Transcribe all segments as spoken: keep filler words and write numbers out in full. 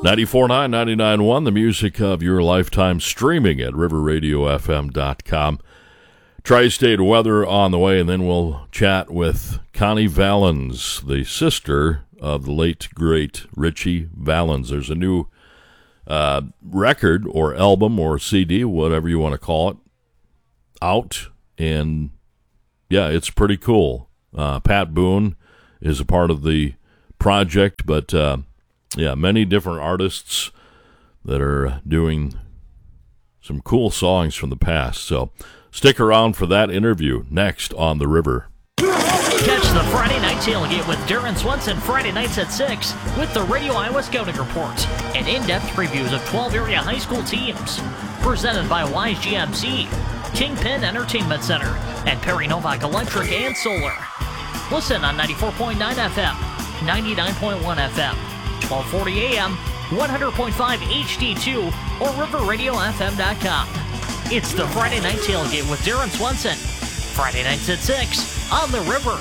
ninety-four point nine, ninety-nine point one, the music of your lifetime, streaming at river radio f m dot com. Tri-state weather on the way, and then we'll chat with Connie Valens, the sister of the late, great Ritchie Valens. There's a new uh, record or album or C D, whatever you want to call it, out, and yeah, it's pretty cool. Uh, Pat Boone is a part of the project, but uh, yeah, many different artists that are doing some cool songs from the past. So stick around for that interview next on The River. Catch the Friday Night Tailgate with Darren Swenson Friday nights at six with the Radio Iowa Scouting Report and in-depth previews of twelve area high school teams. Presented by Wise G M C, Kingpin Entertainment Center, and Perry Novak Electric and Solar. Listen on ninety-four point nine F M, ninety-nine point one F M, twelve forty A M, one hundred point five H D two, or river radio f m dot com. It's the Friday Night Tailgate with Darren Swenson. Friday nights at six on The River.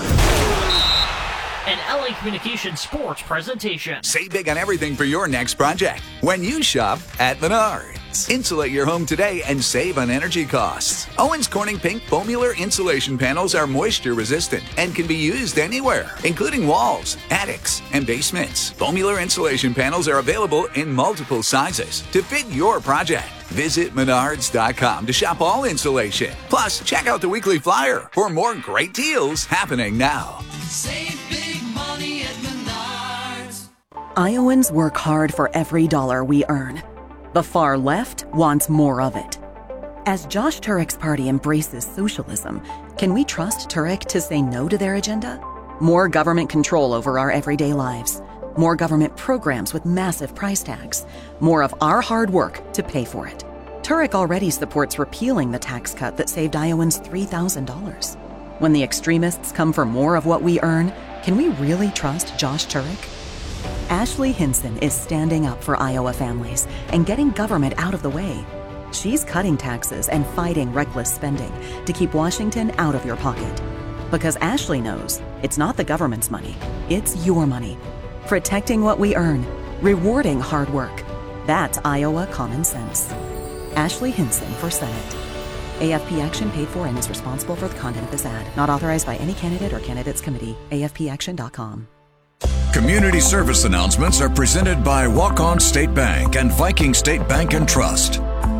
An L A Communications sports presentation. Save big on everything for your next project when you shop at Menards. Insulate your home today and save on energy costs. Owens Corning Pink Foamular insulation panels are moisture resistant and can be used anywhere, including walls, attics, and basements. Foamular insulation panels are available in multiple sizes to fit your project. Visit menards dot com to shop all insulation. Plus, check out the weekly flyer for more great deals happening now. Save big money at Menards. Iowans work hard for every dollar we earn. The far left wants more of it. As Josh Turek's party embraces socialism, can we trust Turek to say no to their agenda? More government control over our everyday lives. More government programs with massive price tags. More of our hard work to pay for it. Turek already supports repealing the tax cut that saved Iowans three thousand dollars. When the extremists come for more of what we earn, can we really trust Josh Turek? Ashley Hinson is standing up for Iowa families and getting government out of the way. She's cutting taxes and fighting reckless spending to keep Washington out of your pocket. Because Ashley knows it's not the government's money, it's your money. Protecting what we earn, rewarding hard work. That's Iowa common sense. Ashley Hinson for Senate. A F P Action paid for and is responsible for the content of this ad. Not authorized by any candidate or candidates committee. A F P action dot com. Community service announcements are presented by Walk-On State Bank and Viking State Bank and Trust.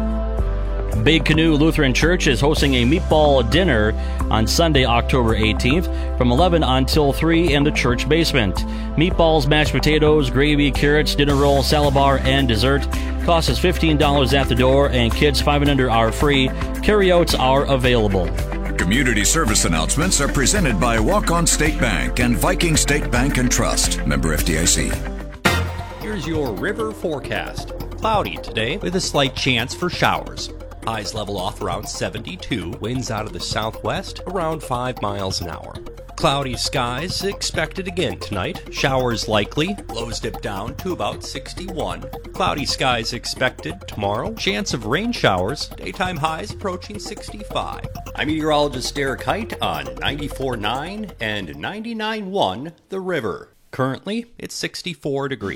Big Canoe Lutheran Church is hosting a meatball dinner on Sunday, October eighteenth from eleven until three in the church basement. Meatballs, mashed potatoes, gravy, carrots, dinner roll, salad bar, and dessert. Cost is fifteen dollars at the door, and kids five and under are free. Carryouts are available. Community service announcements are presented by Walk-On State Bank and Viking State Bank and Trust. Member F D I C. Here's your river forecast. Cloudy today with a slight chance for showers. Highs level off around seventy-two. Winds out of the southwest around five miles an hour. Cloudy skies expected again tonight. Showers likely. Lows dip down to about sixty-one. Cloudy skies expected tomorrow. Chance of rain showers. Daytime highs approaching sixty-five. I'm meteorologist Derek Height on ninety-four point nine and ninety-nine point one The River. Currently, it's sixty-four degrees.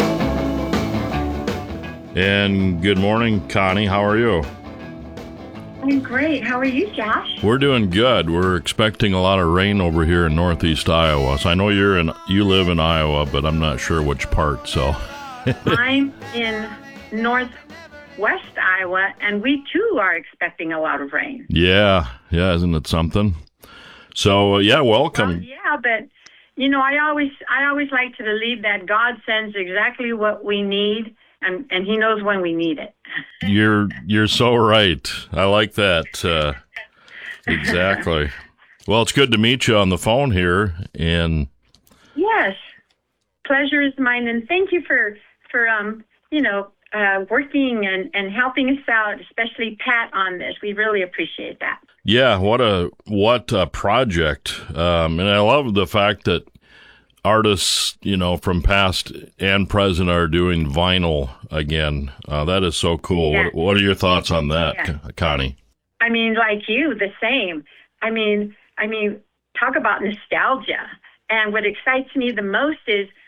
And good morning, Connie. How are you? I'm great. How are you, Josh? We're doing good. We're expecting a lot of rain over here in northeast Iowa. So I know you're in, you live in Iowa, but I'm not sure which part. So I'm in northwest Iowa, and we too are expecting a lot of rain. Yeah, yeah, isn't it something? So uh, yeah, welcome. Well, yeah, but you know, I always, I always like to believe that God sends exactly what we need, and and He knows when we need it. You're you're so right. I like that. Uh, exactly. Well, it's good to meet you on the phone here. And yes, pleasure is mine. And thank you for for um you know uh, working and, and helping us out, especially Pat on this. We really appreciate that. Yeah, what a what a project. Um, and I love the fact that artists, you know, from past and present are doing vinyl again. Uh, that is so cool. Yeah. What, what are your thoughts on that, yeah. Connie? I mean, like you, the same. I mean, I mean, talk about nostalgia. And what excites me the most is,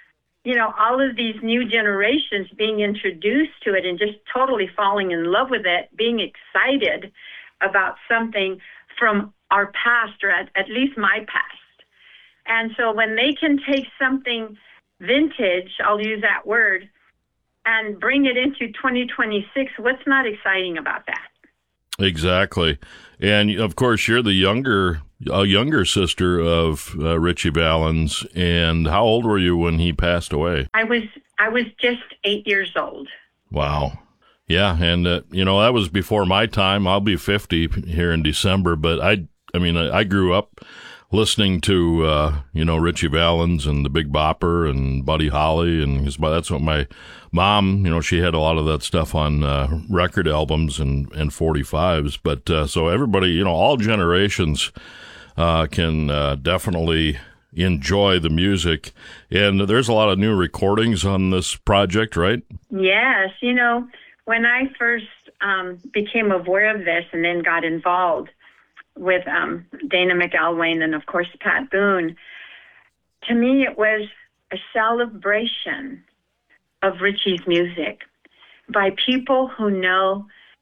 you know, all of these new generations being introduced to it and just totally falling in love with it, being excited about something from our past, or at, at least my past. And so when they can take something vintage, I'll use that word, and bring it into twenty twenty-six, what's not exciting about that? Exactly. And of course, you're the younger, a younger sister of uh, Ritchie Valens. And how old were you when he passed away? I was, I was just eight years old. Wow. Yeah. And, uh, you know, that was before my time. I'll be fifty here in December, but I, I mean, I, I grew up listening to, uh, you know, Ritchie Valens and the Big Bopper and Buddy Holly. And his, that's what my mom, you know, she had a lot of that stuff on uh, record albums and, and forty-fives. But uh, so everybody, you know, all generations uh, can uh, definitely enjoy the music. And there's a lot of new recordings on this project, right? Yes. You know, when I first um, became aware of this and then got involved with um, Dana McElwain and, of course, Pat Boone, to me it was a celebration of Ritchie's music by people who know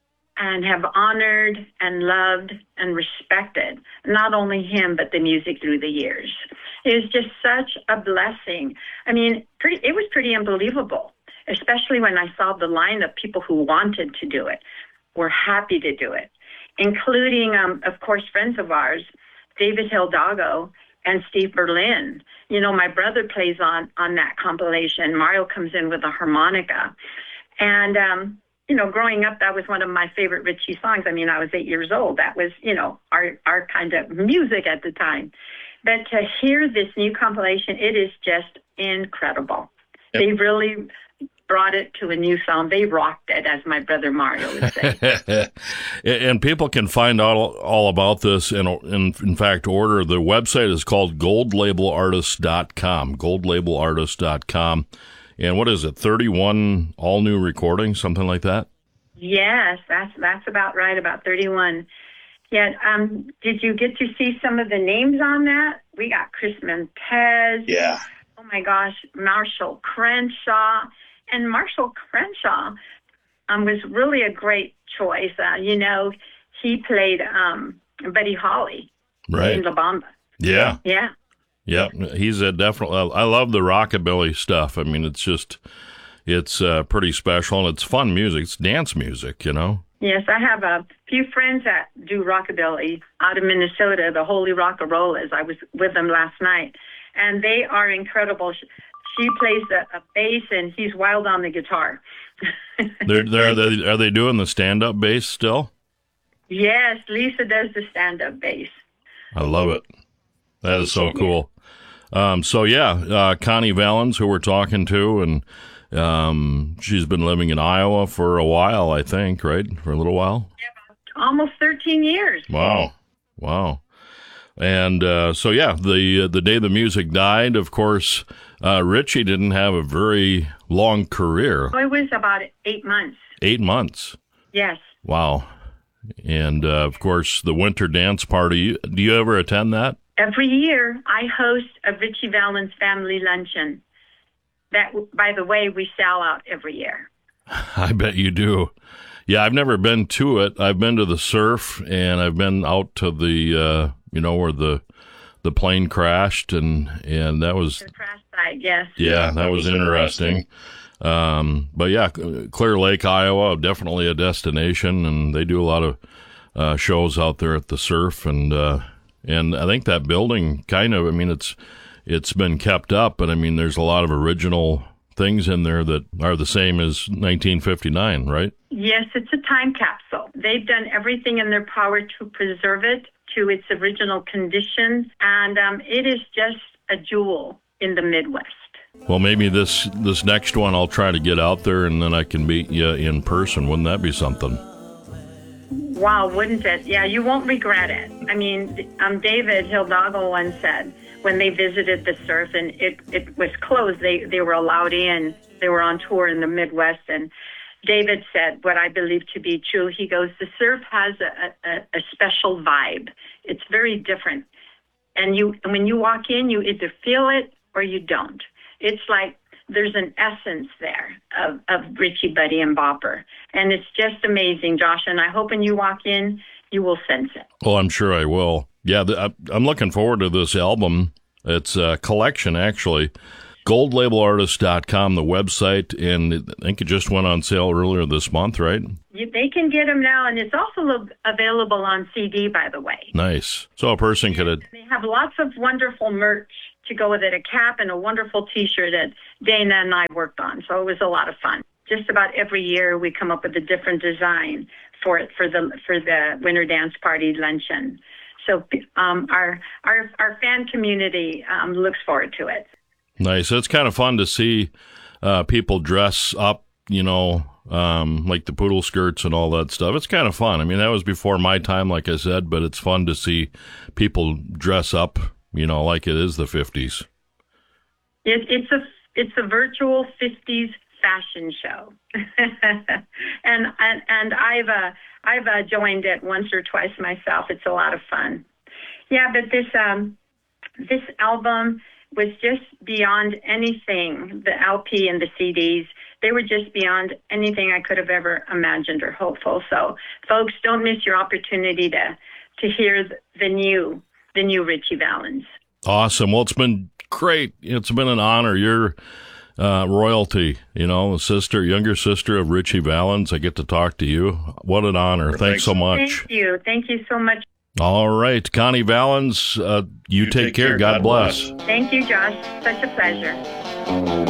and have honored and loved and respected not only him, but the music through the years. It was just such a blessing. I mean, pretty, it was pretty unbelievable, especially when I saw the line of people who wanted to do it, were happy to do it, including, um, of course, friends of ours, David Hidalgo and Steve Berlin. You know, my brother plays on, on that compilation. Mario comes in with a harmonica. And, um, you know, growing up, that was one of my favorite Ritchie songs. I mean, I was eight years old. That was, you know, our, our kind of music at the time. But to hear this new compilation, it is just incredible. Yep. They really brought it to a new sound. They rocked it, as my brother Mario would say. And people can find out all about this and, in, in fact, order. The website is called gold label artist dot com, gold label artist dot com. And what is it, thirty-one all-new recordings, something like that? Yes, that's that's about right, about thirty-one. Yeah, um, did you get to see some of the names on that? We got Chris Montez. Yeah. Oh, my gosh, Marshall Crenshaw. And Marshall Crenshaw um, was really a great choice. Uh, you know, he played um, Buddy Holly right. in La Bamba. Yeah. Yeah. Yeah, he's a definitely, I love the rockabilly stuff. I mean, it's just, it's uh, pretty special, and it's fun music. It's dance music, you know? Yes, I have a few friends that do rockabilly out of Minnesota, the Holy Rockarolas. I was with them last night, and they are incredible. She plays a, a bass, and he's wild on the guitar. they're, they're, are, they, are they doing the stand-up bass still? Yes, Lisa does the stand-up bass. I love it. That is so cool. Um, so, yeah, uh, Connie Valens, who we're talking to, and um, she's been living in Iowa for a while, I think, right? For a little while? Yeah, almost thirteen years. Wow. Wow. And uh, so, yeah, the uh, the day the music died, of course, uh, Ritchie didn't have a very long career. Oh, it was about eight months. Eight months? Yes. Wow. And, uh, of course, the Winter Dance Party. Do you ever attend that? Every year, I host a Ritchie Valens family luncheon. That, by the way, we sell out every year. I bet you do. Yeah, I've never been to it. I've been to the surf, and I've been out to the, uh, you know, where the the plane crashed, and, and that was... The crash site, yes. Yeah, that was interesting. Um, but, yeah, Clear Lake, Iowa, definitely a destination, and they do a lot of uh, shows out there at the surf, and... Uh, And I think that building kind of, I mean, it's it's been kept up, but I mean, there's a lot of original things in there that are the same as nineteen fifty-nine, right? Yes, it's a time capsule. They've done everything in their power to preserve it to its original conditions, and um, it is just a jewel in the Midwest. Well, maybe this, this next one I'll try to get out there, and then I can meet you in person. Wouldn't that be something? Wow, wouldn't it? Yeah, you won't regret it. I mean, um, David Hidalgo once said when they visited the surf and it, it was closed, they, they were allowed in. They were on tour in the Midwest, and David said what I believe to be true. He goes, the surf has a, a, a special vibe. It's very different. And you, when you walk in, you either feel it or you don't. It's like there's an essence there of, of Richie, Buddy, and Bopper. And it's just amazing, Josh. And I hope when you walk in, you will sense it. Oh, I'm sure I will. Yeah, the, I'm looking forward to this album. It's a collection, actually. gold label artist dot com, the website, and I think it just went on sale earlier this month, right? You, they can get them now, and it's also available on C D, by the way. Nice. So a person could... And they have lots of wonderful merch to go with it, a cap and a wonderful T-shirt that Dana and I worked on, so it was a lot of fun. Just about every year we come up with a different design for it for the for the Winter Dance Party luncheon. So um, our our our fan community um, looks forward to it. Nice. It's kind of fun to see uh, people dress up, you know, um, like the poodle skirts and all that stuff. It's kind of fun. I mean, that was before my time, like I said, but it's fun to see people dress up, you know, like it is the fifties. It, it's a it's a virtual fifties fashion show, and and and I've uh, I've uh, joined it once or twice myself. It's a lot of fun. Yeah, but this um this album was just beyond anything. The L P and the C Ds, they were just beyond anything I could have ever imagined or hoped for. So, folks, don't miss your opportunity to to hear the, the new the new Richie Valens. Awesome. Well, it's been great. It's been an honor. You're uh, royalty, you know, a sister, younger sister of Richie Valens. I get to talk to you. What an honor. Thanks, Thanks so much. Thank you. Thank you so much. All right. Connie Valens, uh, you, you take, take care. care. God, God bless. bless. Thank you, Josh. Such a pleasure.